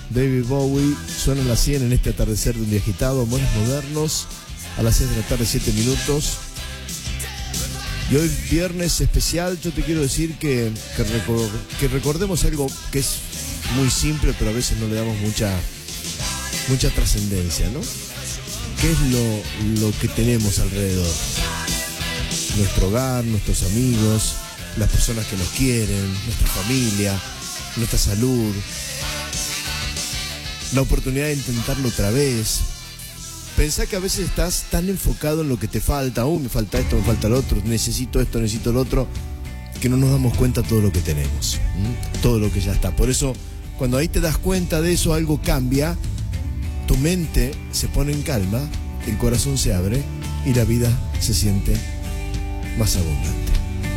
David Bowie, suena a las 100 en este atardecer de un día agitado, Amores Modernos, a las 6 de la tarde, 7 minutos. Y hoy viernes especial, yo te quiero decir que recordemos algo que es muy simple, pero a veces no le damos mucha trascendencia, ¿no? ¿Qué es lo que tenemos alrededor? Nuestro hogar, nuestros amigos, las personas que nos quieren, nuestra familia, nuestra salud, la oportunidad de intentarlo otra vez. Pensá que a veces estás tan enfocado en lo que te falta, me falta esto, me falta lo otro, necesito esto, necesito lo otro, que no nos damos cuenta de todo lo que tenemos, todo lo que ya está. Por eso, cuando ahí te das cuenta de eso, algo cambia, tu mente se pone en calma, el corazón se abre y la vida se siente más abundante.